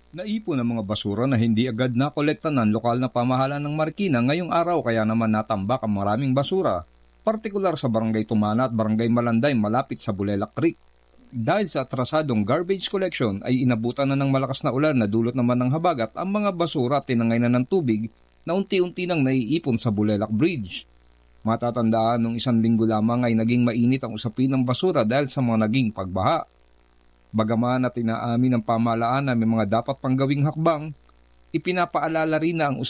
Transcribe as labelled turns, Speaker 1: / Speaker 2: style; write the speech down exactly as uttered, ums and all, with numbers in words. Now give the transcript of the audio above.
Speaker 1: Naipon ang mga basura na hindi agad nakolekta ng lokal na pamahalaan ng Marikina ngayong araw kaya naman natambak ang maraming basura, partikular sa Barangay Tumana at Barangay Malanday malapit sa Bulelak Creek. Dahil sa atrasadong garbage collection ay inabutan na ng malakas na ulan na dulot naman ng habagat ang mga basura at tinangay na ng tubig na unti-unti nang naiipon sa Bulelak Bridge. Matatandaan nung isang linggo lamang ay naging mainit ang usapin ng basura dahil sa mga naging pagbaha. Bagaman at inaamin ng pamahalaan na may mga dapat pang gawing hakbang, ipinapaalala rin na ang